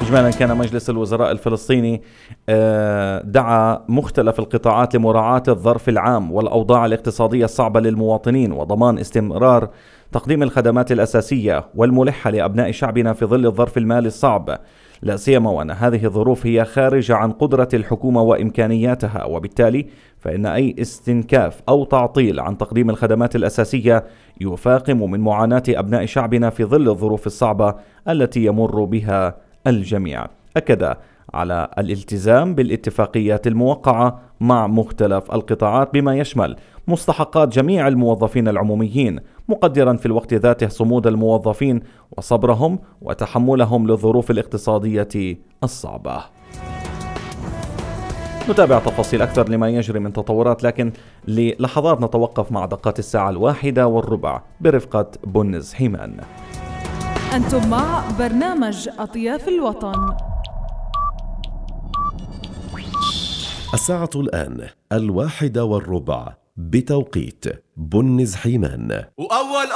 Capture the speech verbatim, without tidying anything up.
إجمالا كان مجلس الوزراء الفلسطيني دعا مختلف القطاعات لمراعاة الظرف العام والأوضاع الاقتصادية الصعبة للمواطنين وضمان استمرار تقديم الخدمات الأساسية والملحة لأبناء شعبنا في ظل الظرف المالي الصعب، لا سيما وأن هذه الظروف هي خارجة عن قدرة الحكومة وإمكانياتها، وبالتالي فإن أي استنكاف أو تعطيل عن تقديم الخدمات الأساسية يفاقم من معاناة أبناء شعبنا في ظل الظروف الصعبة التي يمر بها الجميع. أكد على الالتزام بالاتفاقيات الموقعة مع مختلف القطاعات بما يشمل مستحقات جميع الموظفين العموميين، مقدرا في الوقت ذاته صمود الموظفين وصبرهم وتحملهم للظروف الاقتصادية الصعبة. نتابع تفاصيل أكثر لما يجري من تطورات، لكن للحظات نتوقف مع دقات الساعة الواحدة والربع برفقة بنز حيمان. أنتم مع برنامج أطياف الوطن. الساعة الآن الواحدة والربع بتوقيت بنز حيمان. وأول